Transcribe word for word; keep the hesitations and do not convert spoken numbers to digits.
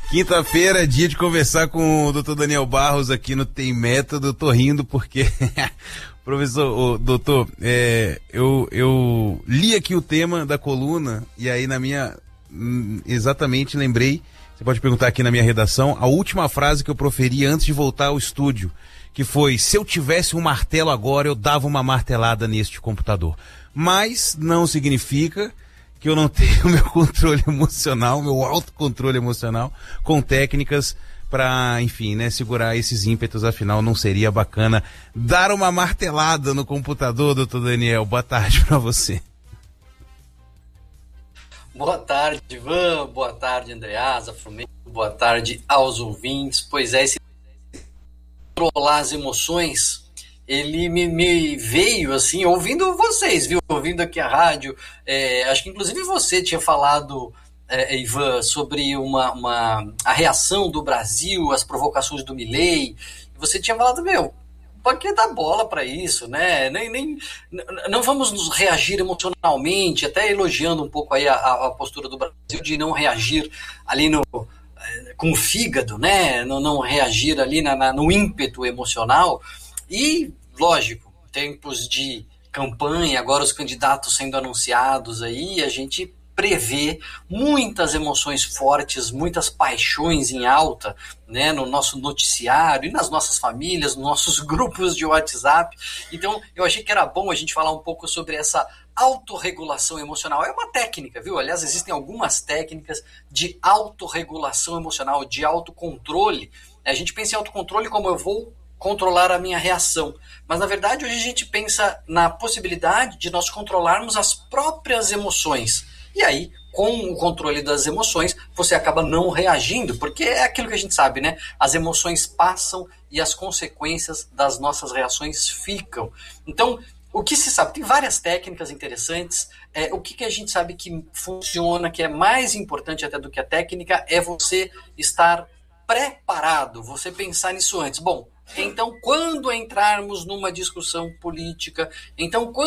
Quinta-feira é dia de conversar com o doutor Daniel Barros aqui no Tem Método. Eu tô rindo porque, professor, ô, doutor, é, eu, eu li aqui o tema da coluna e aí na minha, exatamente lembrei, você pode perguntar aqui na minha redação, a última frase que eu proferi antes de voltar ao estúdio, que foi: se eu tivesse um martelo agora, eu dava uma martelada neste computador. Mas não significa que eu não tenho meu controle emocional, meu autocontrole emocional, com técnicas para, enfim, né, segurar esses ímpetos. Afinal, não seria bacana dar uma martelada no computador, doutor Daniel? Boa tarde para você. Boa tarde, Ivan. Boa tarde, Andreasa, Flamengo. Boa tarde aos ouvintes. Pois é, esse controlar as emoções, ele me, me veio assim, ouvindo vocês, viu? Ouvindo aqui a rádio. É, acho que inclusive você tinha falado, é, Ivan, sobre uma, uma, a reação do Brasil, as provocações do Milei. Você tinha falado, meu, pode que dar bola para isso, né? Nem, nem, não vamos nos reagir emocionalmente, até elogiando um pouco aí a, a postura do Brasil de não reagir ali no, com o fígado, né? Não, não reagir ali na, na, no ímpeto emocional. E, lógico, tempos de campanha, agora os candidatos sendo anunciados aí, a gente prevê muitas emoções fortes, muitas paixões em alta, né, no nosso noticiário e nas nossas famílias, nos nossos grupos de WhatsApp. Então, eu achei que era bom a gente falar um pouco sobre essa autorregulação emocional. É uma técnica, viu? Aliás, existem algumas técnicas de autorregulação emocional, de autocontrole. A gente pensa em autocontrole como eu vou controlar a minha reação. Mas, na verdade, hoje a gente pensa na possibilidade de nós controlarmos as próprias emoções. E aí, com o controle das emoções, você acaba não reagindo, porque é aquilo que a gente sabe, né? As emoções passam e as consequências das nossas reações ficam. Então, o que se sabe? Tem várias técnicas interessantes. É, o que, que a gente sabe que funciona, que é mais importante até do que a técnica, é você estar preparado, você pensar nisso antes. Bom, então, quando entrarmos numa discussão política, então, quando